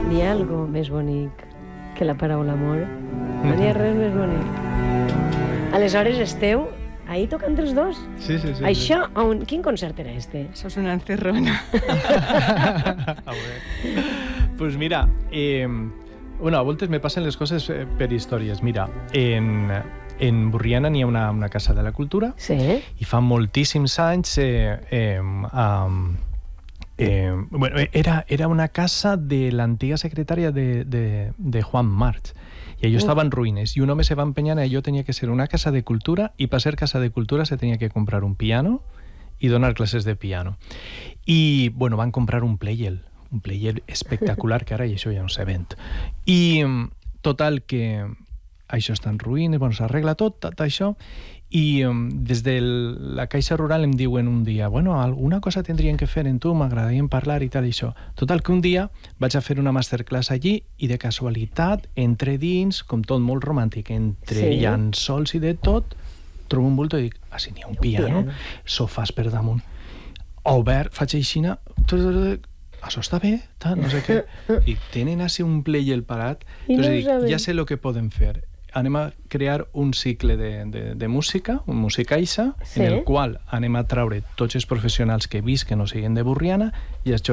N'hi ha algo més bonic que la paraula amor? No n'hi ha res més bonic. Aleshores esteu ahí tocant els dos? Sí. Això, quin concert era este? Això és una encerrona. Pues mira, a voltes me passen les coses per històries. Mira, en Borriana n'hi ha una casa de la cultura, Sí. i fa moltíssims anys era una casa de l'antiga secretària de Juan March, y ello estaba en ruïnes, y un home se va empeñar a ello, tenía que ser una casa de cultura, y para ser casa de cultura se tenía que comprar un piano y donar clases de piano. Y bueno, van comprar un player espectacular, que ara i això ja no se ven. I total que això està en ruïnes, bueno, s'arregla tot això, i des de la Caixa Rural em diuen un dia, bueno, alguna cosa tindrien que fer en tu, m'agradaria parlar i tal, i això. Total que un dia vaig a fer una masterclass allí i de casualitat, entre dins, com tot molt romàntic, entre llençols i de tot, trobo un bulto i dic, si n'hi ha un piano, sofàs per damunt. Obert, faig aixina, això està bé, no sé què. I tenen així un player parat. Entonces dic, ja sé el que podem fer. Anem a crear un cicle de música, un musicaixa, en el qual anem a traure tots els professionals que visquen o siguin de Borriana, i això